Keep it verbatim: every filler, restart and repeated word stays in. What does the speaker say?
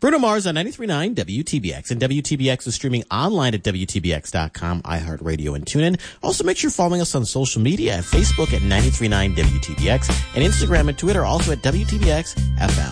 Bruno Mars on ninety-three point nine W T B X. And W T B X is streaming online at W T B X dot com, iHeartRadio, and TuneIn. Also, make sure you're following us on social media at Facebook at ninety-three point nine W T B X and Instagram and Twitter also at W T B X F M.